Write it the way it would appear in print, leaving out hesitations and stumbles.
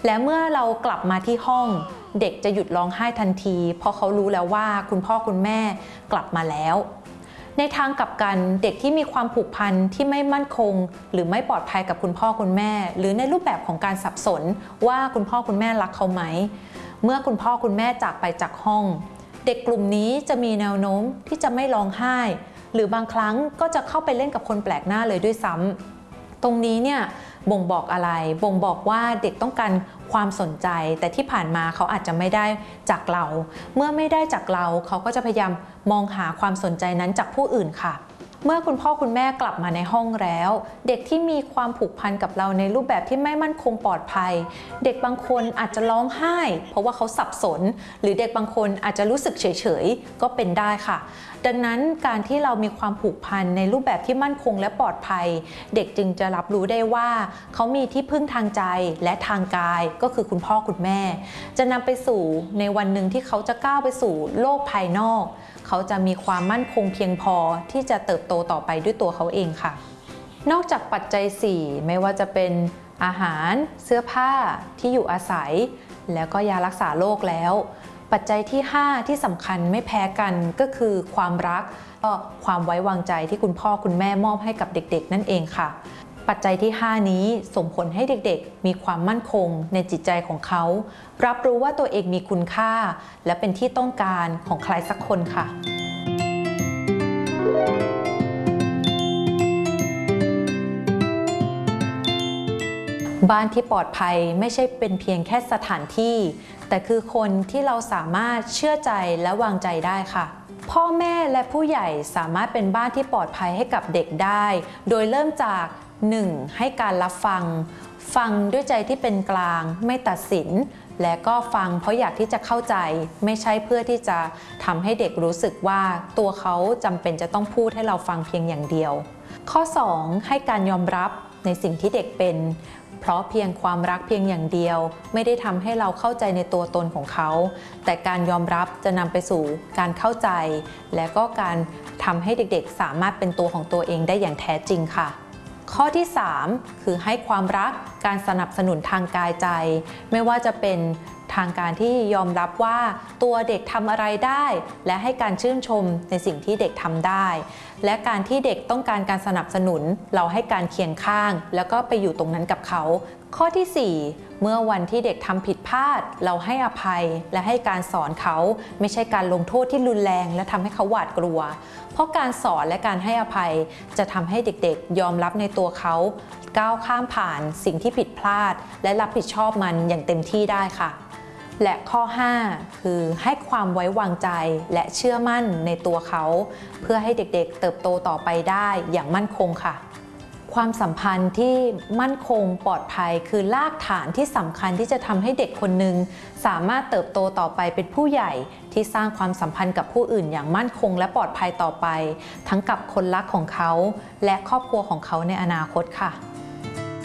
และเมื่อเรากลับมาที่ห้องเด็กจะหยุดร้องไห้ทันทีเพราะเขารู้แล้วว่าคุณพ่อคุณแม่กลับมาแล้วในทางกลับกันเด็กที่มีความผูกพันที่ไม่มั่นคงหรือไม่ปลอดภัยกับคุณพ่อคุณแม่หรือในรูปแบบของการสับสนว่าคุณพ่อคุณแม่รักเขาไหมเมื่อคุณพ่อคุณแม่จากไปจากห้องเด็กกลุ่มนี้จะมีแนวโน้มที่จะไม่ร้องไห้หรือบางครั้งก็จะเข้าไปเล่นกับคนแปลกหน้าเลยด้วยซ้ำตรงนี้เนี่ยบ่งบอกอะไรบ่งบอกว่าเด็กต้องการความสนใจแต่ที่ผ่านมาเขาอาจจะไม่ได้จากเราเมื่อไม่ได้จากเราเขาก็จะพยายามมองหาความสนใจนั้นจากผู้อื่นค่ะเมื่อคุณพ่อคุณแม่กลับมาในห้องแล้วเด็กที่มีความผูกพันกับเราในรูปแบบที่ไม่มั่นคงปลอดภัยเด็กบางคนอาจจะร้องไห้เพราะว่าเขาสับสนหรือเด็กบางคนอาจจะรู้สึกเฉยๆก็เป็นได้ค่ะดังนั้นการที่เรามีความผูกพันในรูปแบบที่มั่นคงและปลอดภัยเด็กจึงจะรับรู้ได้ว่าเขามีที่พึ่งทางใจและทางกายก็คือคุณพ่อคุณแม่จะนำไปสู่ในวันหนึ่งที่เขาจะก้าวไปสู่โลกภายนอกเขาจะมีความมั่นคงเพียงพอที่จะเติบโตต่อไปด้วยตัวเขาเองค่ะนอกจากปัจจัย4ไม่ว่าจะเป็นอาหารเสื้อผ้าที่อยู่อาศัยแล้วก็ยารักษาโรคแล้วปัจจัยที่5ที่สำคัญไม่แพ้กันก็คือความรักก็ความไว้วางใจที่คุณพ่อคุณแม่มอบให้กับเด็กๆนั่นเองค่ะปัจจัยที่5นี้ส่งผลให้เด็กๆมีความมั่นคงในจิตใจของเขารับรู้ว่าตัวเองมีคุณค่าและเป็นที่ต้องการของใครสักคนค่ะบ้านที่ปลอดภัยไม่ใช่เป็นเพียงแค่สถานที่แต่คือคนที่เราสามารถเชื่อใจและวางใจได้ค่ะพ่อแม่และผู้ใหญ่สามารถเป็นบ้านที่ปลอดภัยให้กับเด็กได้โดยเริ่มจาก 1. ให้การรับฟังด้วยใจที่เป็นกลางไม่ตัดสินและก็ฟังเพราะอยากที่จะเข้าใจไม่ใช่เพื่อที่จะทำให้เด็กรู้สึกว่าตัวเขาจำเป็นจะต้องพูดให้เราฟังเพียงอย่างเดียวข้อ 2. ให้การยอมรับในสิ่งที่เด็กเป็นเพราะเพียงความรักเพียงอย่างเดียวไม่ได้ทำให้เราเข้าใจในตัวตนของเขาแต่การยอมรับจะนำไปสู่การเข้าใจและก็การทำให้เด็กๆสามารถเป็นตัวของตัวเองได้อย่างแท้จริงค่ะข้อที่ 3 คือให้ความรักการสนับสนุนทางกายใจไม่ว่าจะเป็นทางการที่ยอมรับว่าตัวเด็กทำอะไรได้และให้การชื่นชมในสิ่งที่เด็กทำได้และการที่เด็กต้องการการสนับสนุนเราให้การเคียงข้างแล้วก็ไปอยู่ตรงนั้นกับเขาข้อที่ 4 เมื่อวันที่เด็กทำผิดพลาดเราให้อภัยและให้การสอนเขาไม่ใช่การลงโทษที่รุนแรงและทำให้เขาหวาดกลัวเพราะการสอนและการให้อภัยจะทำให้เด็กๆยอมรับในตัวเขาก้าวข้ามผ่านสิ่งที่ผิดพลาดและรับผิดชอบมันอย่างเต็มที่ได้ค่ะและข้อ 5 คือให้ความไว้วางใจและเชื่อมั่นในตัวเขาเพื่อให้เด็กๆเติบโตต่อไปได้อย่างมั่นคงค่ะความสัมพันธ์ที่มั่นคงปลอดภัยคือรากฐานที่สำคัญที่จะทำให้เด็กคนหนึ่งสามารถเติบโตต่อไปเป็นผู้ใหญ่ที่สร้างความสัมพันธ์กับผู้อื่นอย่างมั่นคงและปลอดภัยต่อไปทั้งกับคนรักของเขาและครอบครัวของเขาในอนาคตค่ะ